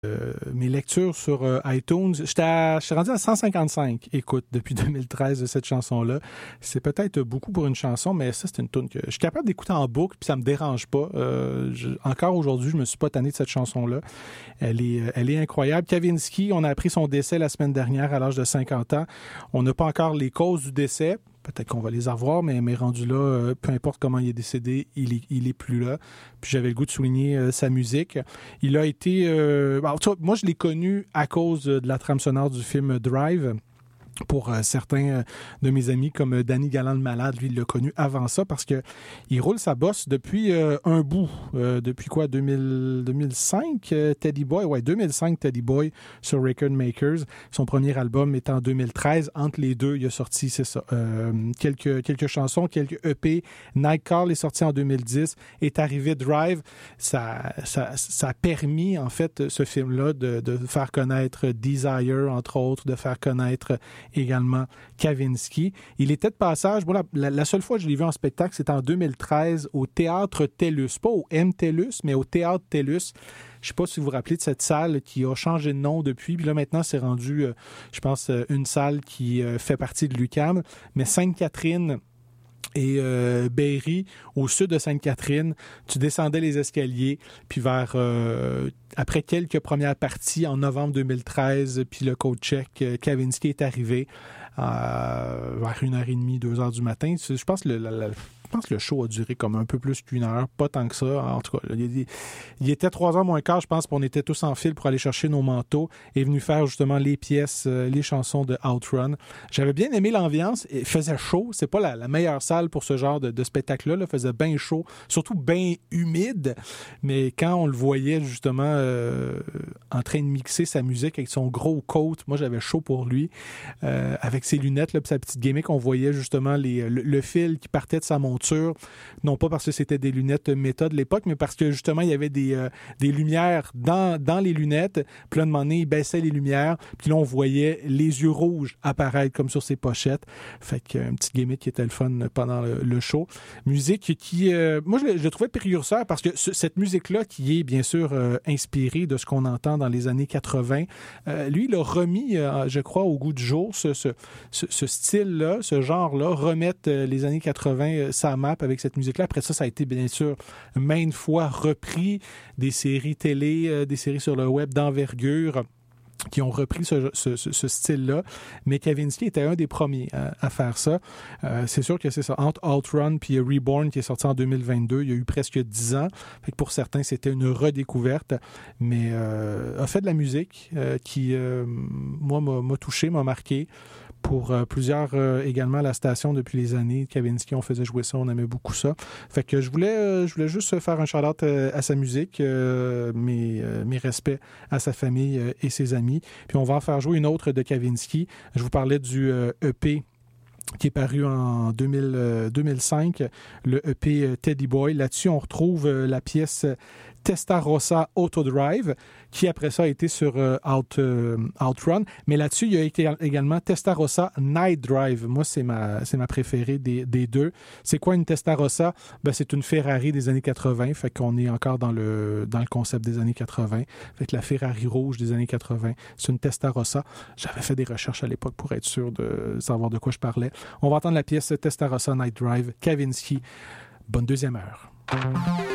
mes lectures sur iTunes, j'étais rendu à 155 écoutes depuis 2013 de cette chanson-là. C'est peut-être beaucoup pour une chanson, mais ça, c'est une tune que je suis capable d'écouter en boucle, puis ça me dérange pas. Encore aujourd'hui, je me suis pas tanné de cette chanson-là. Elle est incroyable. Kavinsky, on a appris son décès la semaine dernière à l'âge de 50 ans. On n'a pas encore les causes du décès. Peut-être qu'on va les revoir, mais rendu là, peu importe comment il est décédé, il est plus là. Puis j'avais le goût de souligner sa musique. Il a été... moi, je l'ai connu à cause de la trame sonore du film Drive. Pour certains de mes amis comme Danny Galland le Malade, lui, il l'a connu avant ça parce que il roule sa bosse depuis un bout. Depuis quoi? 2005, Teddy Boy? Ouais, 2005, Teddy Boy sur Record Makers. Son premier album est en 2013. Entre les deux, il a sorti, c'est ça, quelques chansons, quelques EP. Night Call est sorti en 2010. Est arrivé Drive. Ça a permis, en fait, ce film-là de faire connaître Desire, entre autres, de faire connaître également Kavinsky. Il était de passage, bon, la seule fois que je l'ai vu en spectacle, c'était en 2013 au Théâtre TELUS, pas au M-TELUS, mais au Théâtre TELUS. Je ne sais pas si vous vous rappelez de cette salle qui a changé de nom depuis, puis là maintenant c'est rendu, je pense, une salle qui fait partie de l'UQAM, mais Sainte-Catherine et Berry, au sud de Sainte-Catherine, tu descendais les escaliers, puis vers après quelques premières parties en novembre 2013, puis le coach tchèque Kavinsky est arrivé vers 1h30, 2h du matin. Je pense que le show a duré comme un peu plus qu'une heure, pas tant que ça. En tout cas, il était 3h moins quart, je pense, puis on était tous en file pour aller chercher nos manteaux et venu faire justement les pièces, les chansons de Outrun. J'avais bien aimé l'ambiance. Il faisait chaud. C'est pas la meilleure salle pour ce genre de spectacle-là. Il faisait bien chaud, surtout bien humide. Mais quand on le voyait justement en train de mixer sa musique avec son gros coat, moi j'avais chaud pour lui. Avec ses lunettes, là, puis sa petite gimmick, on voyait justement le fil qui partait de sa monture, non pas parce que c'était des lunettes méta de l'époque, mais parce que justement, il y avait des lumières dans les lunettes, puis là, à un moment donné, il baissait les lumières, puis là, on voyait les yeux rouges apparaître comme sur ses pochettes. Fait qu'un petit gimmick qui était le fun pendant le show. Musique qui, moi, je le trouvais précurseur parce que cette musique-là, qui est bien sûr inspirée de ce qu'on entend dans les années 80, lui, il a remis, je crois, au goût du jour, ce style-là, ce genre-là, remettre les années 80 sa map avec cette musique-là. Après ça a été bien sûr maintes fois repris des séries télé, des séries sur le web d'envergure qui ont repris ce style-là. Mais Kavinsky était un des premiers à faire ça. C'est sûr que c'est ça. Entre Outrun puis Reborn, qui est sorti en 2022, il y a eu presque 10 ans. Fait que pour certains, c'était une redécouverte. Mais a fait de la musique qui, moi, m'a touché, m'a marqué. Pour plusieurs également à la station depuis les années. Kavinsky, on faisait jouer ça, on aimait beaucoup ça. Fait que je voulais juste faire un shout-out à sa musique, mes respects à sa famille et ses amis. Puis on va en faire jouer une autre de Kavinsky. Je vous parlais du EP qui est paru en 2005, le EP Teddy Boy. Là-dessus, on retrouve la pièce Testarossa Autodrive, qui après ça a été sur Outrun. Mais là-dessus, il y a été également Testarossa Night Drive. Moi, c'est ma préférée des deux. C'est quoi une Testarossa? Ben, c'est une Ferrari des années 80. Fait qu'on est encore dans le concept des années 80. Fait que la Ferrari rouge des années 80, c'est une Testarossa. J'avais fait des recherches à l'époque pour être sûr de savoir de quoi je parlais. On va entendre la pièce Testarossa Night Drive, Kavinsky. Bonne deuxième heure.